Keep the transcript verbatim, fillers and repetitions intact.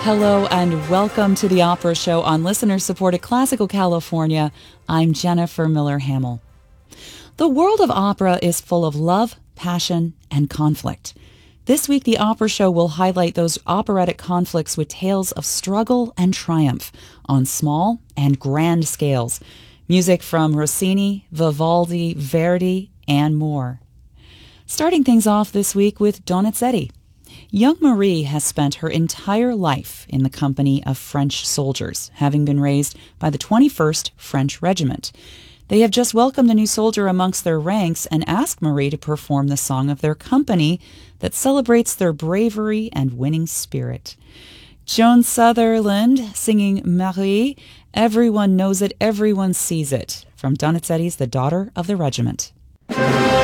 Hello and welcome to the Opera Show on listener-supported Classical California. I'm Jennifer Miller-Hamill. The world of opera is full of love, passion, and conflict. This week, the Opera Show will highlight those operatic conflicts with tales of struggle and triumph on small and grand scales. Music from Rossini, Vivaldi, Verdi, and more. Starting things off this week with Donizetti. Young Marie has spent her entire life in the company of French soldiers, having been raised by the twenty-first French Regiment. They have just welcomed a new soldier amongst their ranks and asked Marie to perform the song of their company that celebrates their bravery and winning spirit. Joan Sutherland singing Marie, Everyone Knows It, Everyone Sees It, from Donizetti's The Daughter of the Regiment.